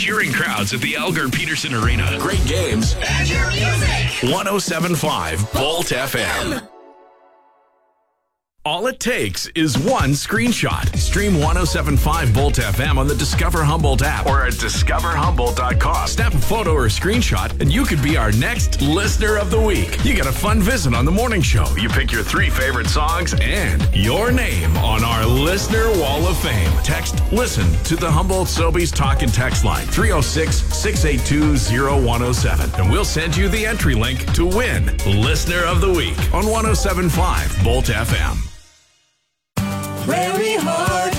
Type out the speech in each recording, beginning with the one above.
cheering crowds at the Elgar Peterson Arena. Great games. And your music. 107.5 Bolt FM. All it takes is one screenshot. Stream 107.5 Bolt FM on the Discover Humboldt app or at discoverhumboldt.com. Snap a photo or screenshot and you could be our next Listener of the Week. You get a fun visit on the morning show. You pick your 3 favorite songs and your name on our Listener Wall of Fame. Text LISTEN to the Humboldt Sobeys Talk and Text line 306-682-0107 and we'll send you the entry link to win Listener of the Week on 107.5 Bolt FM. Prairie Heart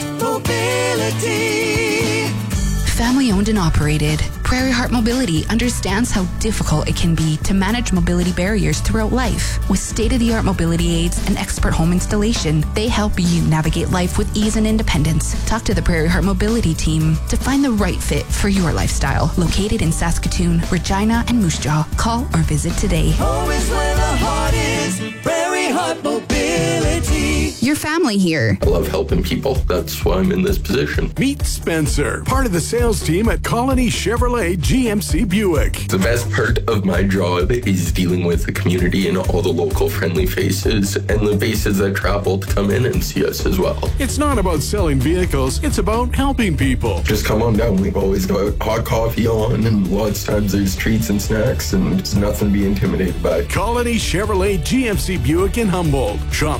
Mobility. Family owned and operated, Prairie Heart Mobility understands how difficult it can be to manage mobility barriers throughout life. With state-of-the-art mobility aids and expert home installation, they help you navigate life with ease and independence. Talk to the Prairie Heart Mobility team to find the right fit for your lifestyle. Located in Saskatoon, Regina, and Moose Jaw. Call or visit today. Home is where the heart is. Prairie Heart Mobility. Your family here. I love helping people. That's why I'm in this position. Meet Spencer, part of the sales team at Colony Chevrolet GMC Buick. The best part of my job is dealing with the community and all the local friendly faces and the faces that travel to come in and see us as well. It's not about selling vehicles, it's about helping people. Just come on down. We've always got hot coffee on and lots of times there's treats and snacks and it's nothing to be intimidated by. Colony Chevrolet GMC Buick in Humboldt. Shop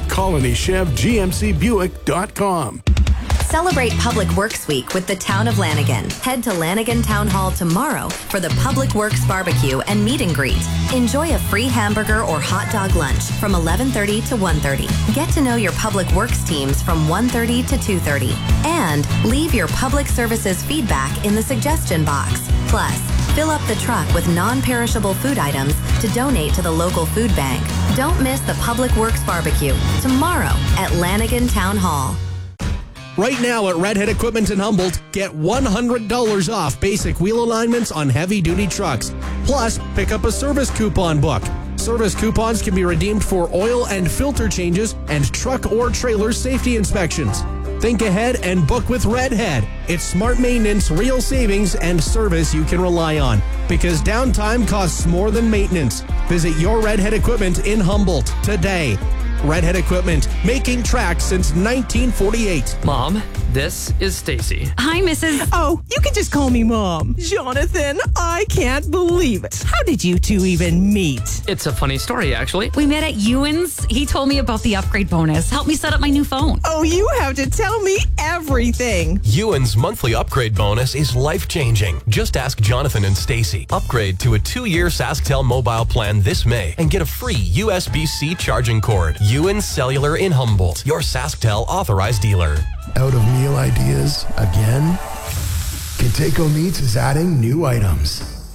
colonychevgmcbuick.com. Celebrate Public Works Week with the Town of Lanigan. Head to Lanigan Town Hall tomorrow for the Public Works Barbecue and Meet and Greet. Enjoy a free hamburger or hot dog lunch from 11:30 to 1:30. Get to know your Public Works teams from 1:30 to 2:30. And leave your public services feedback in the suggestion box. Plus, fill up the truck with non-perishable food items to donate to the local food bank. Don't miss the Public Works Barbecue tomorrow at Lanigan Town Hall. Right now at Redhead Equipment in Humboldt, get $100 off basic wheel alignments on heavy-duty trucks. Plus, pick up a service coupon book. Service coupons can be redeemed for oil and filter changes and truck or trailer safety inspections. Think ahead and book with Redhead. It's smart maintenance, real savings, and service you can rely on. Because downtime costs more than maintenance. Visit your Redhead Equipment in Humboldt today. Redhead Equipment, making tracks since 1948. Mom, this is Stacy. Hi, Mrs. Oh, you can just call me Mom. Jonathan, I can't believe it. How did you two even meet? It's a funny story, actually. We met at Ewan's. He told me about the upgrade bonus. Helped me set up my new phone. Oh, you have to tell me everything. Ewan's monthly upgrade bonus is life-changing. Just ask Jonathan and Stacy. Upgrade to a 2-year SaskTel mobile plan this May and get a free USB-C charging cord. Ewan's Cellular in Humboldt, your SaskTel authorized dealer. Out of meal ideas again? Kateco Meats is adding new items.